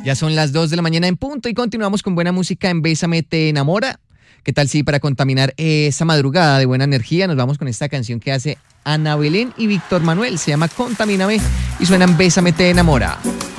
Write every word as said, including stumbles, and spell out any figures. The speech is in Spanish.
Ya son las dos de la mañana en punto y continuamos con buena música en Bésame Te Enamora. ¿Qué tal si para contaminar esa madrugada de buena energía nos vamos con esta canción que hace Ana Belén y Víctor Manuel? Se llama Contamíname y suena en Bésame Te Enamora.